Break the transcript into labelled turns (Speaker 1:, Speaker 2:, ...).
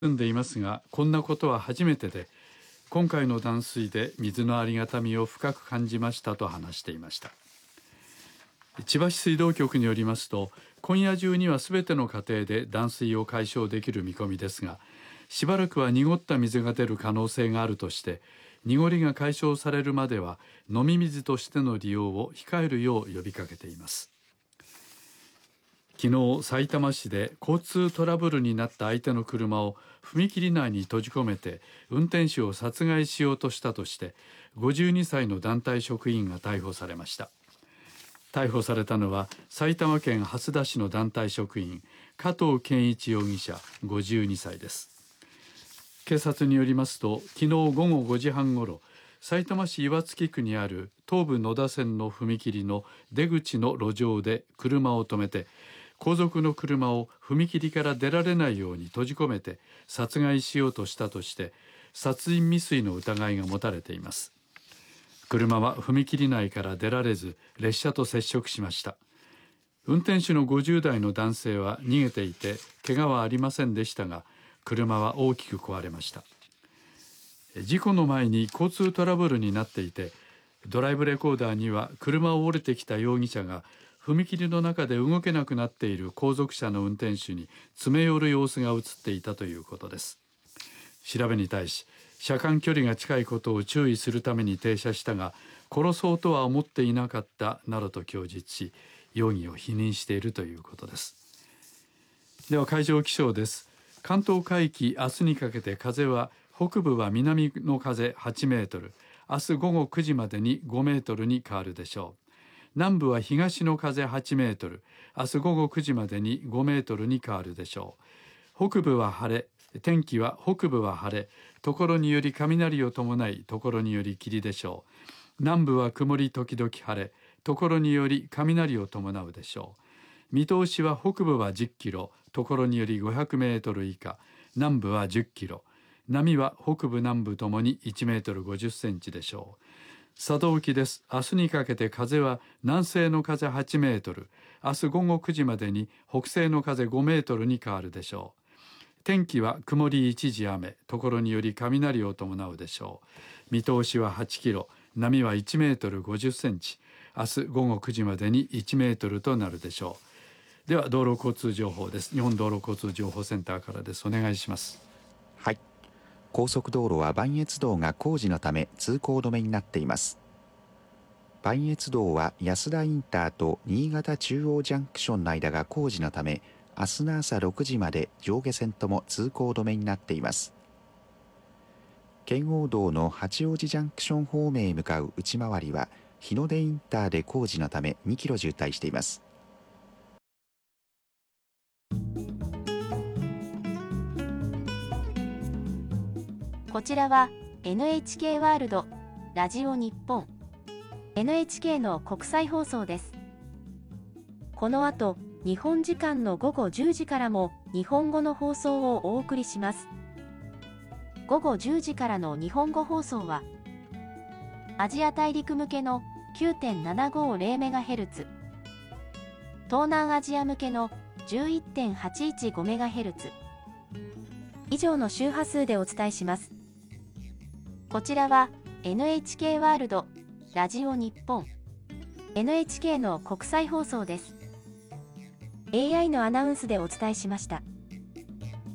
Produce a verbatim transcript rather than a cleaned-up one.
Speaker 1: 住んでいますが、こんなことは初めてで、今回の断水で水のありがたみを深く感じましたと話していました。千葉市水道局によりますと、今夜中にはすべての家庭で断水を解消できる見込みですが、しばらくは濁った水が出る可能性があるとして、濁りが解消されるまでは飲み水としての利用を控えるよう呼びかけています。昨日、さいたま市で交通トラブルになった相手の車を踏切内に閉じ込めて運転手を殺害しようとしたとしてごじゅうにさいの団体職員が逮捕されました。逮捕されたのは埼玉県蓮田市の団体職員加藤健一容疑者ごじゅうにさいです。警察によりますと、昨日午後ごじはんごろ、さいたま市岩槻区にある東武野田線の踏切の出口の路上で車を止めて、後続の車を踏切から出られないように閉じ込めて殺害しようとしたとして殺人未遂の疑いが持たれています。車は踏切内から出られず列車と接触しました。運転手のごじゅうだいの男性は逃げていて怪我はありませんでしたが、車は大きく壊れました。事故の前に交通トラブルになっていて、ドライブレコーダーには車を降りてきた容疑者が踏切の中で動けなくなっている後続車の運転手に詰め寄る様子が映っていたということです。調べに対し、車間距離が近いことを注意するために停車したが殺そうとは思っていなかったなどと供述し、容疑を否認しているということです。では海上気象です。関東海域、明日にかけて風は北部は南の風はちメートル、明日午後くじまでにごメートルに変わるでしょう。南部は東の風はちメートル、明日午後くじまでにごメートルに変わるでしょう。北部は晴れ、天気は北部は晴れ、ところにより雷を伴い、ところにより霧でしょう。南部は曇り時々晴れ、ところにより雷を伴うでしょう。見通しは北部はじゅっキロ、ところによりごひゃくメートル以下、南部はじゅっキロ、波は北部南部ともにいちメートルごじゅっセンチでしょう。佐渡沖です。明日にかけて風は南西の風はちメートル、明日午後くじまでに北西の風ごメートルに変わるでしょう。天気は曇り一時雨、ところにより雷を伴うでしょう。見通しははちキロ、波はいちメートルごじゅっセンチ、明日午後くじまでにいちメートルとなるでしょう。では道路交通情報です。日本道路交通情報センターからです。お願いします。
Speaker 2: はい。高速道路は磐越道が工事のため通行止めになっています。磐越道は安田インターと新潟中央ジャンクションの間が工事のため、明日の朝ろくじまで上下線とも通行止めになっています。圏央道の八王子ジャンクション方面へ向かう内回りは日の出インターで工事のためにキロ渋滞しています。
Speaker 3: こちらは エヌエイチケー ワールドラジオ日本 エヌエイチケー の国際放送です。この後、日本時間の午後じゅうじからも日本語の放送をお送りします。午後じゅうじからの日本語放送はアジア大陸向けの きゅうてんななごゼロメガヘルツ、東南アジア向けの じゅういってんはちいちごメガヘルツ、以上の周波数でお伝えします。こちらは エヌエイチケー ワールドラジオ日本 エヌエイチケー の国際放送です。エーアイ のアナウンスでお伝えしました。